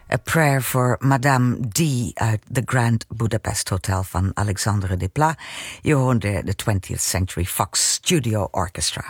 A Prayer for Madame D uit The Grand Budapest Hotel van Alexandre Desplat. Je hoorde de 20th Century Fox Studio Orchestra.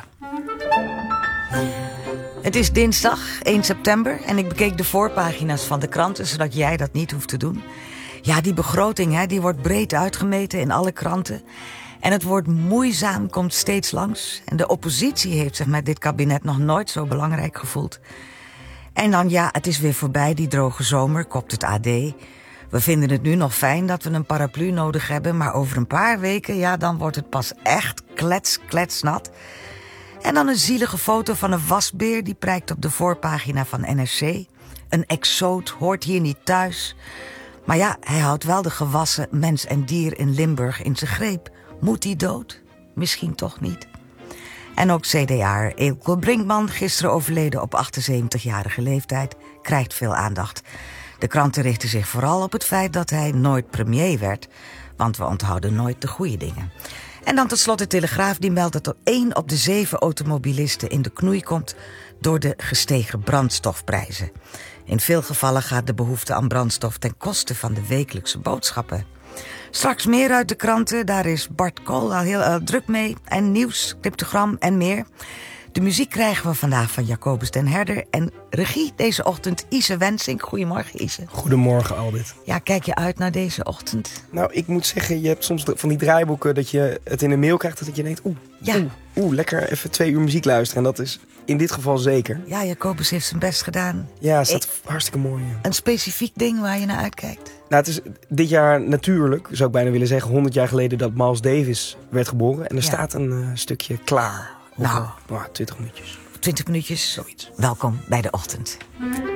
Het is dinsdag 1 september en ik bekeek de voorpagina's van de kranten, zodat jij dat niet hoeft te doen. Ja, die begroting, die wordt breed uitgemeten in alle kranten. En het woord moeizaam komt steeds langs. En de oppositie heeft zich met dit kabinet nog nooit zo belangrijk gevoeld. En dan, het is weer voorbij, die droge zomer, kopt het AD. We vinden het nu nog fijn dat we een paraplu nodig hebben, maar over een paar weken, dan wordt het pas echt kletsnat. En dan een zielige foto van een wasbeer die prijkt op de voorpagina van NRC. Een exoot hoort hier niet thuis. Maar hij houdt wel de gewassen mens en dier in Limburg in zijn greep. Moet hij dood? Misschien toch niet. En ook CDA Eelco Brinkman, gisteren overleden op 78-jarige leeftijd, krijgt veel aandacht. De kranten richten zich vooral op het feit dat hij nooit premier werd, want we onthouden nooit de goede dingen. En dan tot slot de Telegraaf, die meldt dat er 1 op de 7 automobilisten in de knoei komt door de gestegen brandstofprijzen. In veel gevallen gaat de behoefte aan brandstof ten koste van de wekelijkse boodschappen. Straks meer uit de kranten, daar is Bart Kool al heel druk mee. En nieuws, cryptogram en meer. De muziek krijgen we vandaag van Jacobus den Herder. En regie deze ochtend Ise Wensink. Goedemorgen, Ise. Goedemorgen, Aldit. Ja, kijk je uit naar deze ochtend? Nou, ik moet zeggen, je hebt soms van die draaiboeken dat je het in een mail krijgt, dat je denkt, lekker even 2 uur muziek luisteren. En dat is in dit geval zeker. Ja, Jacobus heeft zijn best gedaan. Ja, het staat hartstikke mooi. Ja. Een specifiek ding waar je naar uitkijkt? Nou, het is dit jaar natuurlijk, zou ik bijna willen zeggen, 100 jaar geleden dat Miles Davis werd geboren. En er staat een stukje klaar. 20 minuutjes. 20 minuutjes. Zoiets. Welkom bij de ochtend.